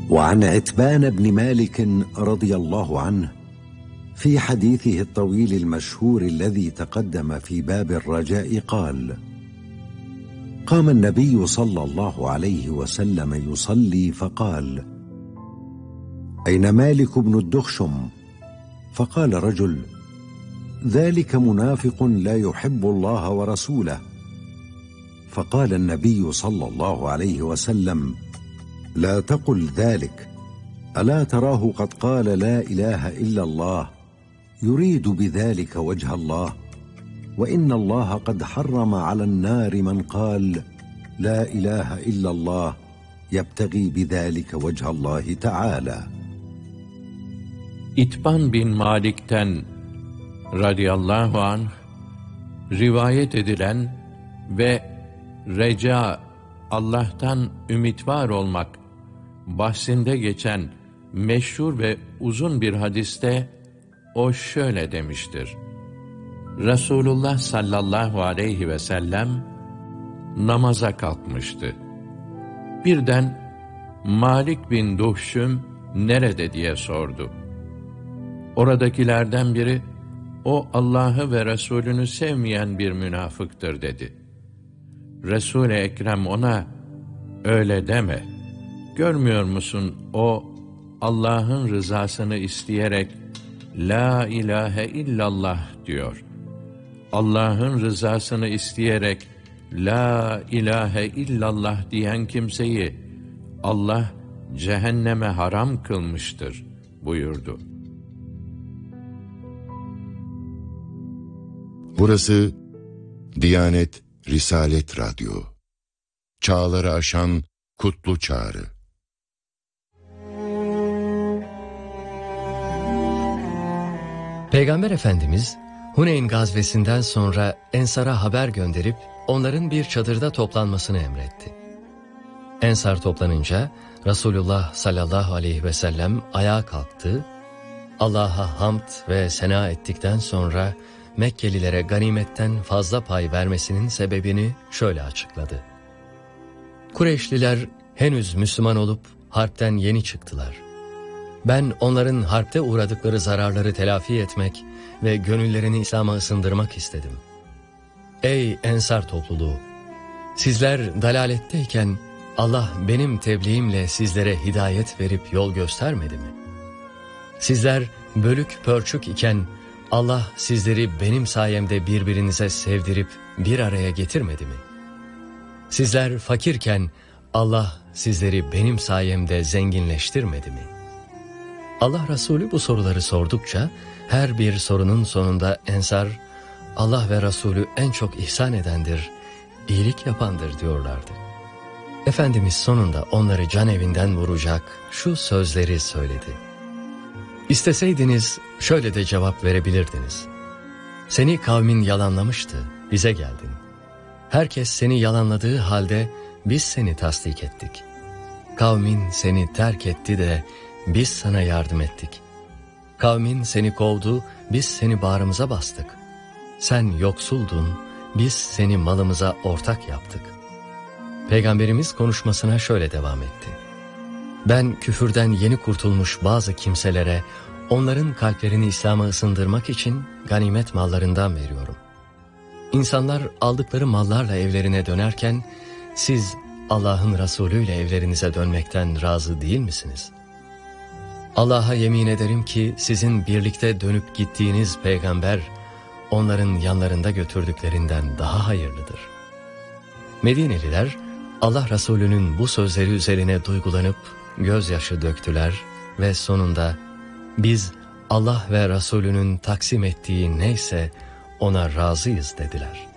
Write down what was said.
وعن عتبان بن مالك رضي الله عنه في حديثه الطويل المشهور الذي تقدم في باب الرجاء قال: قام النبي صلى الله عليه وسلم يصلي فقال: أين مالك بن الدخشم؟ فقال رجل: ذلك منافق لا يحب الله ورسوله. فقال النبي صلى الله عليه وسلم: لا تقل ذلك، ألا تراه قد قال لا إله إلا الله يريد بذلك وجه الله، وإن الله قد حرم على النار من قال لا إله إلا الله يبتغي بذلك وجه الله تعالى. İtban bin Malik'ten radıyallahu anh rivayet edilen ve reca, Allah'tan ümit var olmak bahsinde geçen meşhur ve uzun bir hadiste o şöyle demiştir: Resulullah sallallahu aleyhi ve sellem namaza kalkmıştı. Birden Malik bin Duhşüm nerede diye sordu. Oradakilerden biri, o Allah'ı ve Resulünü sevmeyen bir münafıktır dedi. Resul-i Ekrem ona, öyle deme, görmüyor musun o Allah'ın rızasını isteyerek la ilahe illallah diyor. Allah'ın rızasını isteyerek la ilahe illallah diyen kimseyi Allah cehenneme haram kılmıştır buyurdu. Burası Diyanet Risalet Radyo. Çağları aşan kutlu çağrı. Peygamber Efendimiz Huneyn gazvesinden sonra Ensar'a haber gönderip onların bir çadırda toplanmasını emretti. Ensar toplanınca Resulullah sallallahu aleyhi ve sellem ayağa kalktı, Allah'a hamd ve sena ettikten sonra Mekkelilere ganimetten fazla pay vermesinin sebebini şöyle açıkladı. Kureyşliler henüz Müslüman olup harpten yeni çıktılar. Ben onların harpte uğradıkları zararları telafi etmek ve gönüllerini İslam'a ısındırmak istedim. Ey Ensar topluluğu! Sizler dalaletteyken Allah benim tebliğimle sizlere hidayet verip yol göstermedi mi? Sizler bölük pörçük iken Allah sizleri benim sayemde birbirinize sevdirip bir araya getirmedi mi? Sizler fakirken Allah sizleri benim sayemde zenginleştirmedi mi? Allah Resulü bu soruları sordukça her bir sorunun sonunda Ensar, Allah ve Resulü en çok ihsan edendir, iyilik yapandır diyorlardı. Efendimiz sonunda onları can evinden vuracak şu sözleri söyledi. İsteseydiniz şöyle de cevap verebilirdiniz. Seni kavmin yalanlamıştı, bize geldin. Herkes seni yalanladığı halde biz seni tasdik ettik. Kavmin seni terk etti de biz sana yardım ettik. Kavmin seni kovdu, biz seni bağrımıza bastık. Sen yoksuldun, biz seni malımıza ortak yaptık. Peygamberimiz konuşmasına şöyle devam etti. Ben küfürden yeni kurtulmuş bazı kimselere, onların kalplerini İslam'a ısındırmak için ganimet mallarından veriyorum. İnsanlar aldıkları mallarla evlerine dönerken, siz Allah'ın Resulü ile evlerinize dönmekten razı değil misiniz? Allah'a yemin ederim ki sizin birlikte dönüp gittiğiniz peygamber, onların yanlarında götürdüklerinden daha hayırlıdır. Medineliler, Allah Resulü'nün bu sözleri üzerine duygulanıp gözyaşı döktüler ve sonunda biz Allah ve Resulünün taksim ettiği neyse ona razıyız dediler.